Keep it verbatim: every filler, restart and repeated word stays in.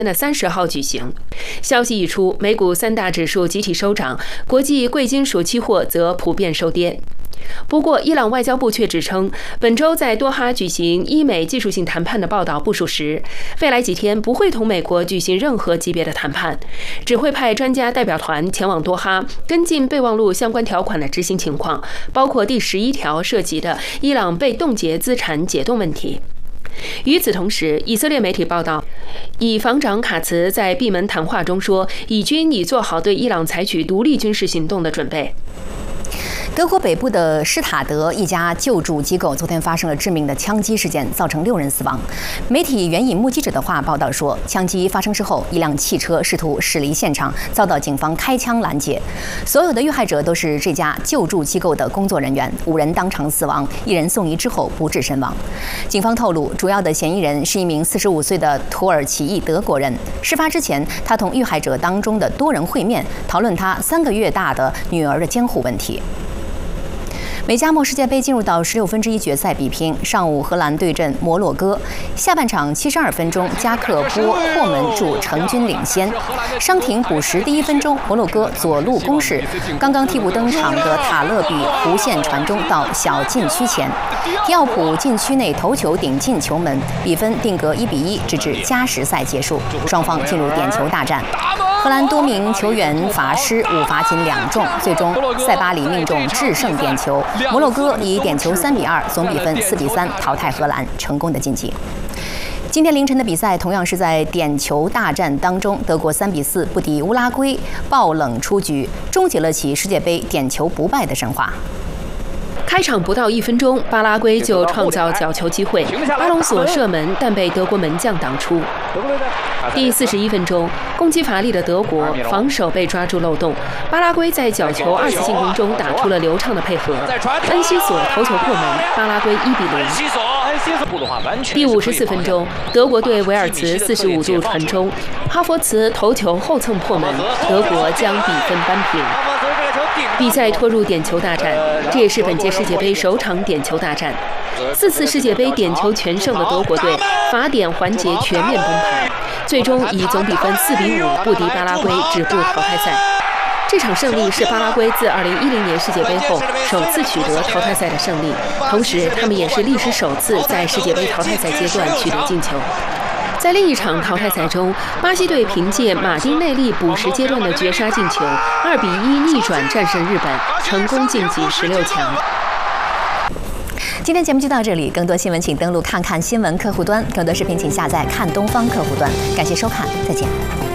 的三十号举行。消息一出，美股三大指数集体收涨，国际贵金属期货则普遍收跌。不过，伊朗外交部却指称，本周在多哈举行伊美技术性谈判的报道不属实，未来几天不会同美国举行任何级别的谈判，只会派专家代表团前往多哈跟进备忘录相关条款的执行情况，包括第十一条涉及的伊朗被冻结资产解冻问题。与此同时，以色列媒体报道，以防长卡茨在闭门谈话中说，以军已做好对伊朗采取独立军事行动的准备。 德国北部的施塔德一家救助机构昨天发生了致命的枪击事件，造成六人死亡。媒体援引目击者的话报道说，枪击发生之后，一辆汽车试图驶离现场，遭到警方开枪拦截。所有的遇害者都是这家救助机构的工作人员，五人当场死亡，一人送医之后不治身亡。警方透露，主要的嫌疑人是一名四十五岁的土耳其裔德国人。事发之前，他同遇害者当中的多人会面，讨论他三个月大的女儿的监护问题。美加墨世界杯进入到十六分之一决赛比拼，上午荷兰对阵摩洛哥，下半场七十二分钟，加克波破门助成军领先。伤停补时第一分钟，摩洛哥左路攻势，刚刚替补登场的塔勒比弧线传中到小禁区前，迪奥普禁区内头球顶进球门，比分定格一比一，直至加时赛结束，双方进入点球大战。荷兰多名球员罚失，五罚仅两中，最终塞巴里命中制胜点球。摩洛哥以点球三比二，总比分四比三淘汰荷兰，成功的晋级。今天凌晨的比赛同样是在点球大战当中，德国三比四不敌乌拉圭，爆冷出局，终结了其世界杯点球不败的神话。 开场不到一分钟，巴拉圭就创造角球机会，阿隆索射门，但被德国门将挡出。第四十一分钟，攻击乏力的德国防守被抓住漏洞，巴拉圭在角球二次进攻中打出了流畅的配合，恩西索头球破门，巴拉圭一比零。第五十四分钟，德国队维尔茨四十五度传中，哈弗茨头球后蹭破门，德国将比分扳平。比赛拖入点球大战，这也是本届世界杯首场点球大战。四次世界杯点球全胜的德国队，罚点环节全面崩盘，最终以总比分四比五不敌巴拉圭，止步淘汰赛。这场胜利是巴拉圭自二零一零年世界杯后首次取得淘汰赛的胜利，同时他们也是历史首次在世界杯淘汰赛阶段取得进球。在另一场淘汰赛中，巴西队凭借马丁内利补时阶段的绝杀进球，二比一逆转战胜日本，成功晋级十六强。 今天节目就到这里，更多新闻请登录看看新闻客户端，更多视频请下载看东方客户端。感谢收看，再见。